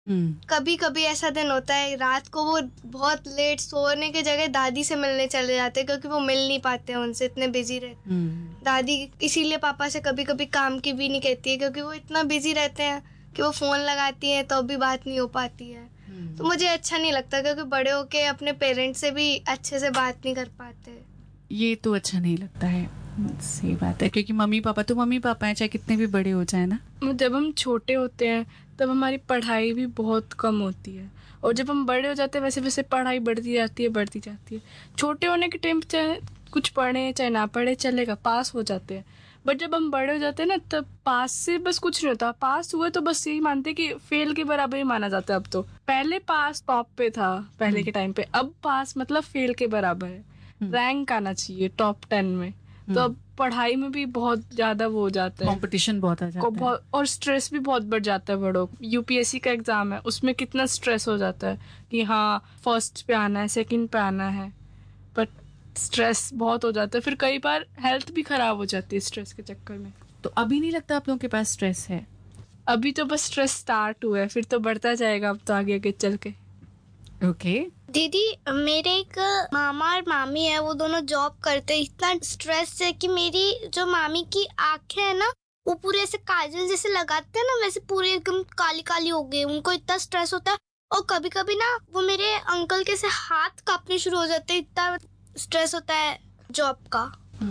कभी कभी ऐसा दिन होता है रात को वो बहुत लेट सोने की जगह दादी से मिलने चले जाते हैं, क्योंकि वो मिल नहीं पाते हैं उनसे, इतने बिजी रहते हैं। दादी इसीलिए पापा से कभी कभी काम की भी नहीं कहती है, क्योंकि वो इतना बिजी रहते हैं कि वो फोन लगाती है तो भी बात नहीं हो पाती है। तो मुझे अच्छा नहीं लगता, क्योंकि बड़े होके अपने पेरेंट्स से भी अच्छे से बात नहीं कर पाते। ये तो अच्छा नहीं लगता है, सही बात है, क्योंकि मम्मी पापा तो मम्मी पापा हैं, चाहे कितने भी बड़े हो जाए ना। जब हम छोटे होते हैं तब हमारी पढ़ाई भी बहुत कम होती है, और जब हम बड़े हो जाते हैं वैसे वैसे पढ़ाई बढ़ती जाती है। छोटे होने के टाइम चाहे कुछ पढ़े चाहे ना पढ़े चलेगा, पास हो जाते हैं। बट जब हम बड़े हो जाते हैं ना, तब पास से बस कुछ नहीं होता। पास हुए तो बस यही मानते कि फेल के बराबर ही माना जाता है अब तो। पहले पास टॉप पे था पहले के टाइम पे, अब पास मतलब फेल के बराबर है। रैंक आना चाहिए टॉप 10 में। तो अब पढ़ाई में भी बहुत ज्यादा वो हो जाता है, कंपटीशन बहुत आ जाता है, और स्ट्रेस भी बहुत बढ़ जाता है बड़ों। यूपीएससी का एग्जाम है, उसमें कितना स्ट्रेस हो जाता है कि हाँ फर्स्ट पे आना है, सेकंड पे आना है, बट स्ट्रेस बहुत हो जाता है। फिर कई बार हेल्थ भी खराब हो जाती है स्ट्रेस के चक्कर में। तो अभी नहीं लगता आप लोगों के पास स्ट्रेस है? अभी तो बस स्ट्रेस स्टार्ट हुआ है, फिर तो बढ़ता जाएगा अब तो आगे आगे चल के। ओके। दीदी, मेरे एक मामा और मामी है, वो दोनों जॉब करते हैं। इतना स्ट्रेस है कि मेरी जो मामी की आंखें है ना, वो पूरे ऐसे काजल जैसे लगाते हैं ना, वैसे पूरे एकदम काली काली हो गई। उनको इतना स्ट्रेस होता है। और कभी कभी ना वो मेरे अंकल के से हाथ कांपने शुरू हो जाते हैं, इतना स्ट्रेस होता है जॉब का।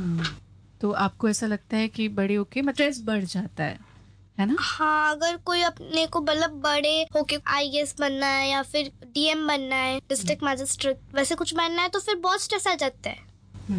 तो आपको ऐसा लगता है कि बड़े होके स्ट्रेस बढ़ जाता है ना? हाँ, अगर कोई अपने को मतलब बड़े होके आईएएस बनना है या फिर डीएम बनना है, डिस्ट्रिक्ट मजिस्ट्रेट वैसे कुछ बनना है, तो फिर बहुत स्ट्रेस आ जाता है।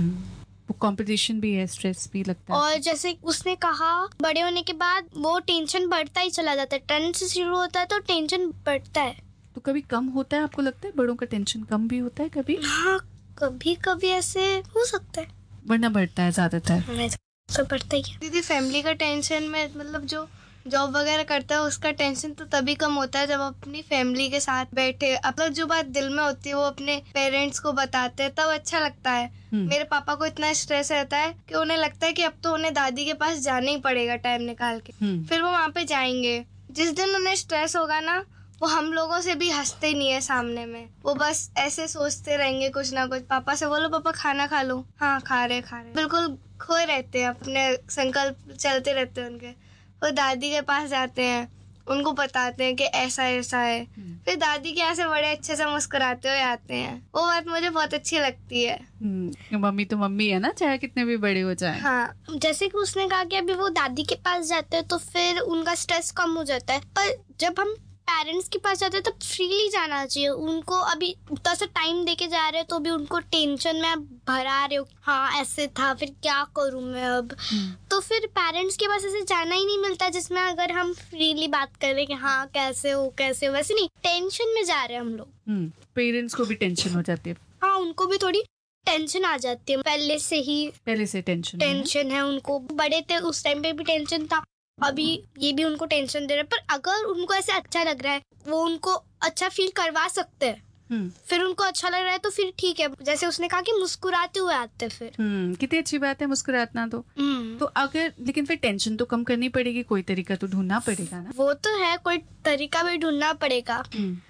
वो कंपटीशन भी है, स्ट्रेस भी लगता है। और जैसे उसने कहा, बड़े होने के बाद वो टेंशन बढ़ता ही चला जाता है। 10 से शुरू होता है तो टेंशन बढ़ता है। तो कभी कम होता है, आपको लगता है बड़ों का टेंशन कम भी होता है कभी? हाँ, कभी कभी ऐसे हो सकता है, वरना बढ़ता है ज्यादातर। तो बढ़ता ही है। दीदी, फैमिली का टेंशन में मतलब जो जॉब वगैरह करता है उसका टेंशन तो तभी कम होता है जब अपनी फैमिली के साथ बैठे, मतलब जो बात दिल में होती है वो अपने पेरेंट्स को बताते हैं, तब अच्छा लगता है। मेरे पापा को इतना स्ट्रेस रहता है कि उन्हें लगता है कि अब तो उन्हें दादी के पास जाना ही पड़ेगा टाइम निकाल के। फिर वो वहाँ पे जाएंगे। जिस दिन उन्हें स्ट्रेस होगा ना, वो हम लोगों से भी हंसते नहीं है सामने में। वो बस ऐसे सोचते रहेंगे कुछ ना कुछ। पापा से बोलो पापा खाना खा लो, हाँ खा रहे। बिल्कुल खोए रहते हैं, अपने संकल्प चलते रहते हैं उनके। वो दादी के पास जाते हैं, उनको बताते हैं कि ऐसा ऐसा है। फिर दादी के यहाँ से बड़े अच्छे से मुस्कुराते हुए आते हैं। वो बात मुझे बहुत अच्छी लगती है। मम्मी तो मम्मी है ना, चाहे कितने भी बड़े हो जाए। हाँ, जैसे कि उसने कहा कि अभी वो दादी के पास जाते हैं तो फिर उनका स्ट्रेस कम हो जाता है। पर जब हम पेरेंट्स के पास जाते हैं तब फ्रीली जाना चाहिए। उनको अभी उतना सा टाइम देके जा रहे हो तो भी उनको टेंशन में आप भरा रहे हो, हाँ ऐसे था फिर क्या करूं मैं अब। तो फिर पेरेंट्स के पास ऐसे जाना ही नहीं मिलता जिसमें अगर हम फ्रीली बात करें कि हाँ कैसे हो वैसे नहीं, टेंशन में जा रहे हैं हम लोग। पेरेंट्स को भी टेंशन हो जाती है। हाँ, उनको भी थोड़ी टेंशन आ जाती है, पहले से टेंशन है उनको। बड़े थे उस टाइम पे भी टेंशन था, अभी ये भी उनको टेंशन दे रहा है। पर अगर उनको ऐसे अच्छा लग रहा है, वो उनको अच्छा फील करवा सकते हैं। फिर उनको अच्छा लग रहा है तो फिर ठीक है। जैसे उसने कहा कि मुस्कुराते हुए आते फिर। कितनी अच्छी बात है मुस्कुरातना तो अगर, लेकिन फिर टेंशन तो कम करनी पड़ेगी, कोई तरीका तो ढूंढना पड़ेगा ना। वो तो है, कोई तरीका भी ढूंढना पड़ेगा।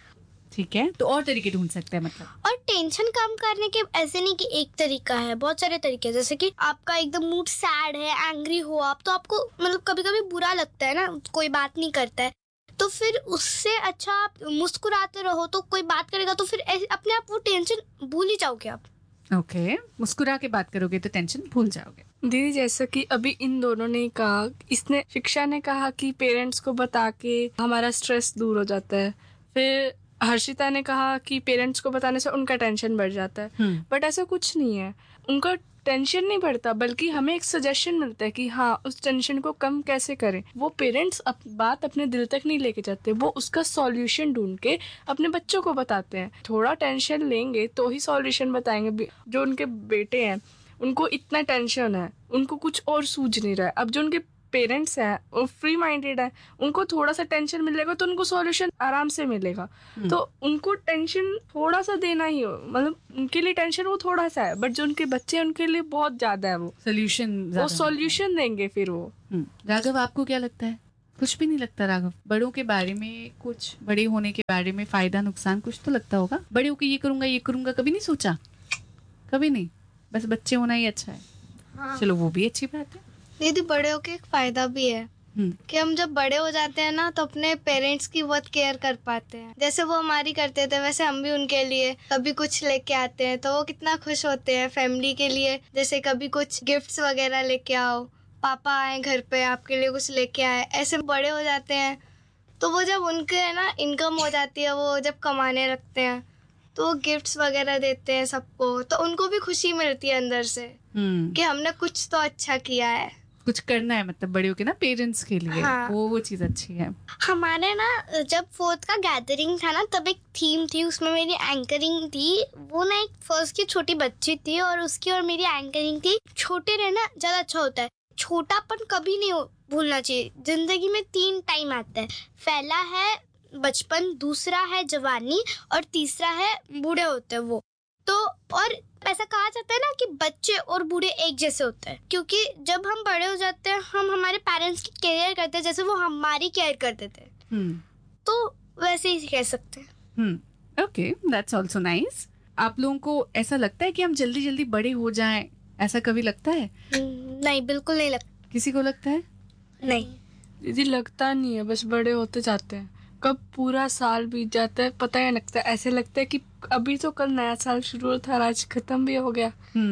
ठीक है, तो और तरीके ढूंढ सकते हैं मतलब। और टेंशन कम करने के ऐसे नहीं कि एक तरीका है, बहुत सारे तरीके। जैसे कि आपका एकदम मूड सैड है, एंग्री हो आप, तो आपको मतलब कभी कभी बुरा लगता है ना, कोई बात नहीं करता है, तो फिर उससे अच्छा आप मुस्कुराते रहो, तो कोई बात करेगा तो फिर अपने आप वो टेंशन भूल ही जाओगे आप। ओके, मुस्कुरा के बात करोगे तो टेंशन भूल जाओगे। दीदी, जैसा कि अभी इन दोनों ने कहा, इसने शिक्षा ने कहा कि पेरेंट्स को बता के हमारा स्ट्रेस दूर हो जाता है, फिर हर्षिता ने कहा कि पेरेंट्स को बताने से उनका टेंशन बढ़ जाता है। बट ऐसा कुछ नहीं है, उनका टेंशन नहीं बढ़ता, बल्कि हमें एक सजेशन मिलता है कि हाँ उस टेंशन को कम कैसे करें। वो पेरेंट्स बात अपने दिल तक नहीं लेके जाते, वो उसका सॉल्यूशन ढूंढ के अपने बच्चों को बताते हैं। थोड़ा टेंशन लेंगे तो ही सॉल्यूशन बताएंगे। जो उनके बेटे हैं उनको इतना टेंशन है, उनको कुछ और सूझ नहीं रहा है। अब जो उनके पेरेंट्स हैं वो फ्री माइंडेड है, उनको थोड़ा सा टेंशन मिलेगा तो उनको सॉल्यूशन आराम से मिलेगा। तो उनको टेंशन थोड़ा सा देना ही हो, मतलब उनके लिए टेंशन वो थोड़ा सा है, बट जो उनके बच्चे हैं उनके लिए बहुत ज्यादा है। वो सॉल्यूशन देंगे फिर वो। राघव, आपको क्या लगता है? कुछ भी नहीं लगता राघव? बड़ों के बारे में कुछ, बड़े होने के बारे में फायदा नुकसान कुछ तो लगता होगा? बड़े होके ये करूंगा कभी नहीं सोचा? कभी नहीं, बस बच्चे होना ही अच्छा है। हाँ। चलो वो भी अच्छी बात है। दीदी बड़े होके एक फायदा भी है कि हम जब बड़े हो जाते हैं ना तो अपने पेरेंट्स की बहुत केयर कर पाते हैं। जैसे वो हमारी करते थे वैसे हम भी उनके लिए कभी कुछ लेके आते हैं तो वो कितना खुश होते हैं फैमिली के लिए। जैसे कभी कुछ गिफ्ट्स वगैरह लेके आओ, पापा आए घर पे आपके लिए कुछ लेके आए, ऐसे बड़े हो जाते हैं। तो वो जब उनके है ना इनकम हो जाती है, वो जब कमाने लगते हैं तो वो गिफ्ट्स वगैरह देते हैं सबको, तो उनको भी खुशी मिलती है अंदर से कि हमने कुछ तो अच्छा किया है, कुछ करना है, मतलब बड़े होके ना पेरेंट्स के लिए। हाँ। वो चीज अच्छी है। हमारे ना जब 4th का गैदरिंग था ना तब एक थीम थी, उसमें मेरी एंकरिंग थी। वो ना एक फर्स्ट की छोटी बच्ची थी और उसकी और मेरी एंकरिंग थी। छोटे रहना ज्यादा अच्छा होता है, छोटापन कभी नहीं भूलना चाहिए। जिंदगी में 3 टाइम आता है, पहला है बचपन, दूसरा है जवानी और तीसरा है बूढ़े होते हैं वो। तो और ऐसा कहा जाता है ना कि बच्चे और बूढ़े एक जैसे होते हैं, क्योंकि जब हम बड़े हो जाते हैं हम हमारे पेरेंट्स की केयर करते हैं जैसे वो हमारी केयर करते थे। तो वैसे ही कह सकते हैं। Okay, that's also nice. आप लोगों को ऐसा लगता है कि हम जल्दी जल्दी बड़े हो जाएं, ऐसा कभी लगता है? नहीं, बिल्कुल नहीं लगता। किसी को लगता है? नहीं दीदी, लगता नहीं है, बस बड़े होते जाते हैं। कब पूरा साल बीत जाता है पता ही नहीं लगता। ऐसे लगता है कि अभी तो कल नया साल शुरू था और आज खत्म भी हो गया।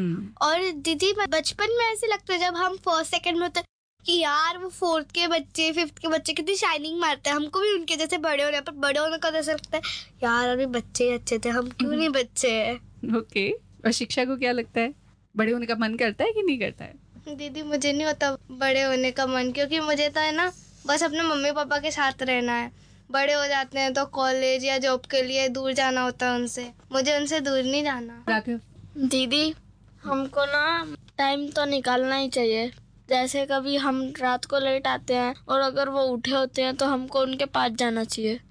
और दीदी बचपन में ऐसे लगता है जब हम 1st 2nd में होते कि यार वो 4th के बच्चे 5th के बच्चे कितनी शाइनिंग मारते हैं, हमको भी उनके जैसे बड़े होने पर बड़े होने का ऐसा लगता है यार अभी बच्चे अच्छे थे, हम क्यों नहीं बच्चे हैं। ओके। और शिक्षा को क्या लगता है, बड़े होने का मन करता है कि नहीं करता है? दीदी मुझे नहीं होता बड़े होने का मन, क्योंकि मुझे तो है ना बस अपने मम्मी पापा के साथ रहना है। बड़े हो जाते हैं तो कॉलेज या जॉब के लिए दूर जाना होता है उनसे, मुझे उनसे दूर नहीं जाना। राघव? दीदी हमको ना टाइम तो निकालना ही चाहिए। जैसे कभी हम रात को लेट आते हैं और अगर वो उठे होते हैं तो हमको उनके पास जाना चाहिए,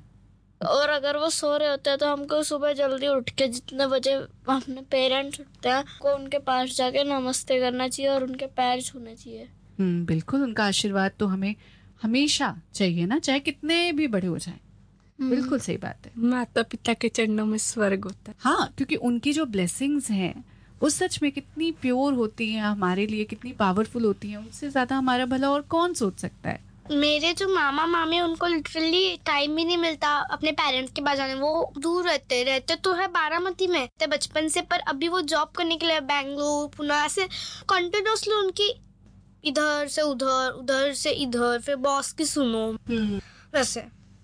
और अगर वो सो रहे होते हैं तो हमको सुबह जल्दी उठ के जितने बजे अपने पेरेंट्स उठते हैं को उनके पास जाके नमस्ते करना चाहिए और उनके पैर छूने चाहिए। बिल्कुल, उनका आशीर्वाद तो हमें हमेशा चाहिए ना, चाहे कितने भी बड़े हो जाएं। बिल्कुल सही बात है। माता पिता के चरणों में स्वर्ग होता है। हाँ, क्योंकि उनकी जो ब्लेसिंग्स हैं वो सच में कितनी प्योर होती हैं, हमारे लिए कितनी पावरफुल होती हैं। उनसे ज्यादा हमारा भला और कौन सोच सकता है। मेरे जो मामा मामी उनको लिटरली टाइम ही नहीं मिलता अपने पेरेंट्स के पास जाने। वो दूर रहते तो है बारामती में बचपन से, पर अभी वो जॉब करने के लिए बेंगलुरु पुणे ऐसे कंटिन्यूसली उनकी इधर से उधर उधर से इधर, फिर बॉस की सुनो। वैसे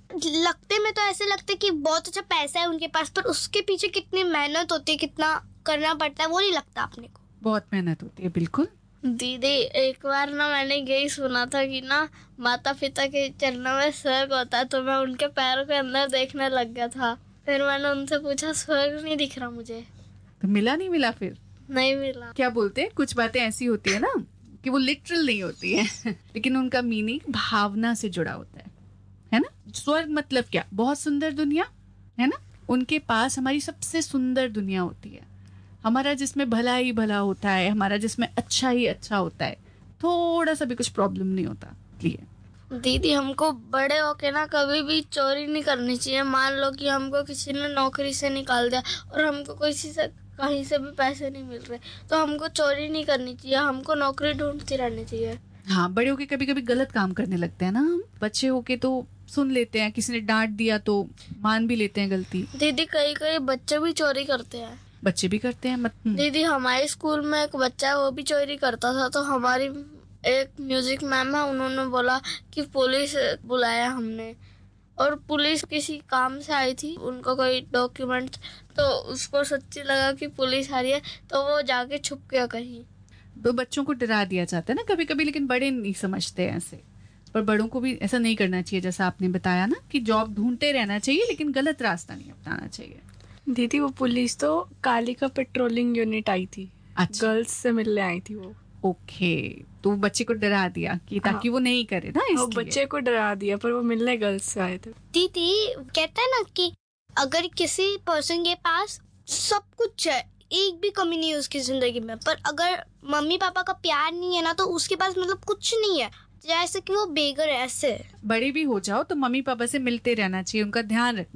लगते में तो ऐसे लगते कि बहुत अच्छा पैसा है उनके पास, पर उसके पीछे कितनी मेहनत होती है, कितना करना पड़ता है वो नहीं लगता अपने को। बहुत मेहनत होती है। बिल्कुल दीदी एक बार ना मैंने यही सुना था कि ना माता पिता के चरणों में स्वर्ग होता है, तो मैं उनके पैरों के अंदर देखने लग गया था। फिर मैंने उनसे पूछा स्वर्ग नहीं दिख रहा मुझे। तो मिला नहीं मिला? फिर नहीं मिला। क्या बोलते हैं, कुछ बातें ऐसी होती है ना कि वो लिटरल नहीं होती है लेकिन उनका मीनिंग भावना से जुड़ा होता है ना। स्वर्ग मतलब क्या? बहुत सुंदर दुनिया है ना। उनके पास हमारी सबसे सुंदर दुनिया होती है, हमारा जिसमें भला ही भला होता है, हमारा जिसमें अच्छा ही अच्छा होता है, थोड़ा सा भी कुछ प्रॉब्लम नहीं होता। इसलिए दीदी हमको बड़े होके ना कभी भी चोरी नहीं करनी चाहिए। मान लो कि हमको किसी ने नौकरी से निकाल दिया और हमको किसी से कहीं से भी पैसे नहीं मिल रहे, तो हमको चोरी नहीं करनी चाहिए, हमको नौकरी ढूंढती रहनी चाहिए। हाँ, बड़े होके कभी कभी गलत काम करने लगते हैं ना हम। बच्चे होके तो सुन लेते हैं, किसी ने डांट दिया तो मान भी लेते हैं गलती। दीदी कई कई बच्चे भी चोरी करते हैं। बच्चे भी करते हैं दीदी हमारे स्कूल में एक बच्चा है वो भी चोरी करता था, तो हमारी एक म्यूजिक मैम है उन्होंने बोला कि पुलिस बुलाया हमने, और पुलिस किसी काम से आई थी, उनको कोई डॉक्यूमेंट, तो उसको सच्ची लगा कि पुलिस आ रही है तो वो जाके छुप गया कहीं। तो बच्चों को डरा दिया जाता है ना कभी कभी, लेकिन बड़े नहीं समझते ऐसे। पर बड़ों को भी ऐसा नहीं करना चाहिए, जैसा आपने बताया ना कि जॉब ढूंढते रहना चाहिए लेकिन गलत रास्ता नहीं अपनाना चाहिए। दीदी वो पुलिस तो कालिका पेट्रोलिंग यूनिट आई थी। अच्छा। गर्ल्स से मिलने आई थी वो। ओके, तो बच्चे को डरा दिया कि ताकि वो नहीं करे ना, वो इसलिए। बच्चे को डरा दिया, पर वो मिलने गर्ल्स से आए थे। दीदी कहते हैं ना कि अगर किसी पर्सन के पास सब कुछ है, एक भी कमी नहीं है उसकी जिंदगी में, पर अगर मम्मी पापा का प्यार नहीं है ना तो उसके पास मतलब कुछ नहीं है। जैसे कि वो बेघर ऐसे। बड़े भी हो जाओ तो मम्मी पापा से मिलते रहना चाहिए, उनका ध्यान रखना